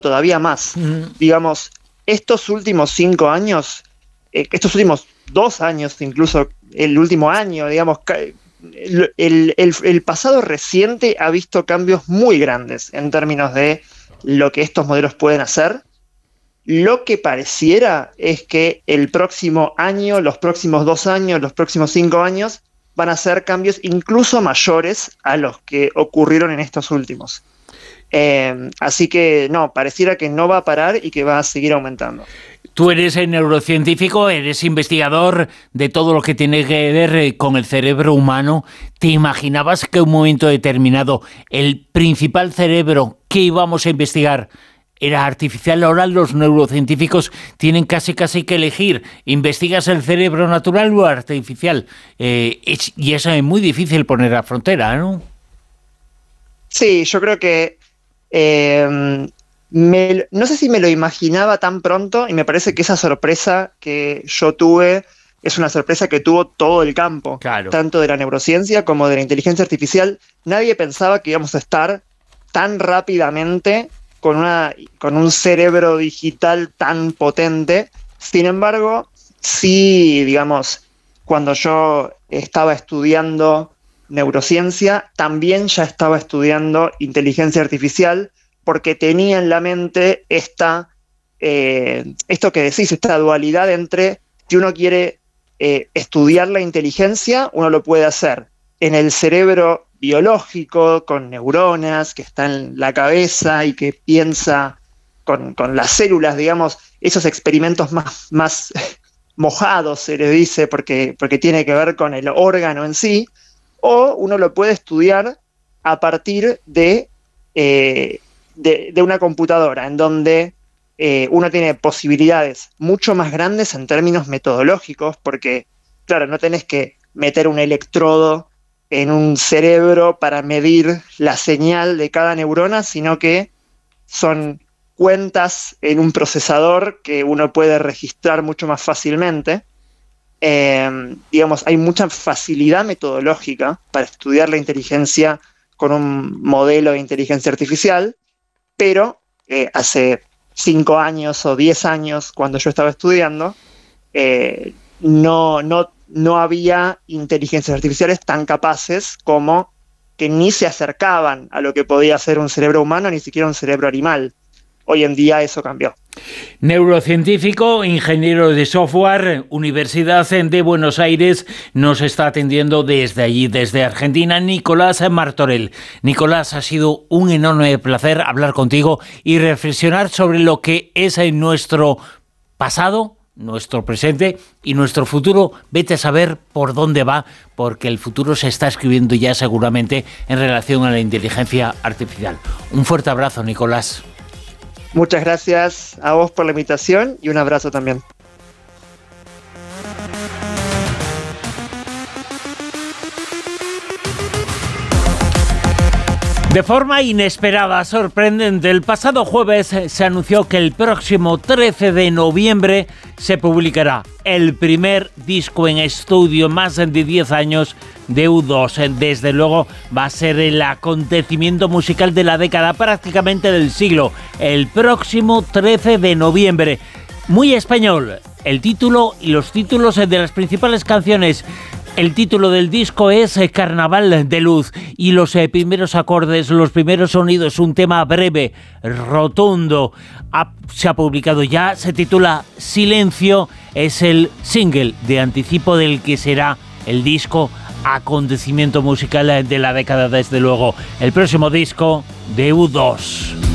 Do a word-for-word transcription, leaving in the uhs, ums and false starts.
todavía más. Mm. Digamos, estos últimos cinco años, eh, estos últimos dos años, incluso el último año, digamos, el, el, el, el pasado reciente ha visto cambios muy grandes en términos de lo que estos modelos pueden hacer. Lo que pareciera es que el próximo año, los próximos dos años, los próximos cinco años, van a ser cambios incluso mayores a los que ocurrieron en estos últimos. Eh, así que no, pareciera que no va a parar y que va a seguir aumentando. Tú eres neurocientífico, eres investigador de todo lo que tiene que ver con el cerebro humano. ¿Te imaginabas que en un momento determinado el principal cerebro que íbamos a investigar era artificial? Ahora los neurocientíficos tienen casi casi que elegir, ¿investigas el cerebro natural o artificial? Eh, es, y eso es muy difícil poner a frontera, ¿no? Sí, yo creo que eh, me, no sé si me lo imaginaba tan pronto, y me parece que esa sorpresa que yo tuve es una sorpresa que tuvo todo el campo, claro, tanto de la neurociencia como de la inteligencia artificial. Nadie pensaba que íbamos a estar tan rápidamente con, una, con un cerebro digital tan potente. Sin embargo, sí, digamos, cuando yo estaba estudiando neurociencia, también ya estaba estudiando inteligencia artificial, porque tenía en la mente esta, eh, esto que decís, esta dualidad entre, si uno quiere eh, estudiar la inteligencia, uno lo puede hacer en el cerebro biológico, con neuronas, que está en la cabeza y que piensa con, con las células, digamos, esos experimentos más, más mojados, se le dice, porque, porque tiene que ver con el órgano en sí, o uno lo puede estudiar a partir de, eh, de, de una computadora, en donde eh, uno tiene posibilidades mucho más grandes en términos metodológicos, porque, claro, no tenés que meter un electrodo en un cerebro para medir la señal de cada neurona, sino que son cuentas en un procesador que uno puede registrar mucho más fácilmente. Eh, digamos, hay mucha facilidad metodológica para estudiar la inteligencia con un modelo de inteligencia artificial, pero eh, hace cinco años o diez años, cuando yo estaba estudiando, eh, no, no, no había inteligencias artificiales tan capaces como que ni se acercaban a lo que podía hacer un cerebro humano, ni siquiera un cerebro animal. Hoy en día eso cambió. Neurocientífico, ingeniero de software, Universidad de Buenos Aires, nos está atendiendo desde allí, desde Argentina, Nicolás Martorell. Nicolás, ha sido un enorme placer hablar contigo y reflexionar sobre lo que es nuestro pasado, nuestro presente y nuestro futuro. Vete a saber por dónde va, porque el futuro se está escribiendo ya seguramente en relación a la inteligencia artificial. Un fuerte abrazo, Nicolás. Muchas gracias a vos por la invitación y un abrazo también. De forma inesperada, sorprendente, el pasado jueves se anunció que el próximo trece de noviembre se publicará el primer disco en estudio en más de diez años de U dos. Desde luego va a ser el acontecimiento musical de la década, prácticamente del siglo, el próximo trece de noviembre. Muy español, el título y los títulos de las principales canciones. El título del disco es Carnaval de Luz y los eh, primeros acordes, los primeros sonidos, un tema breve, rotundo, ha, se ha publicado ya, se titula Silencio, es el single de anticipo del que será el disco, acontecimiento musical de la década, desde luego, el próximo disco de U dos.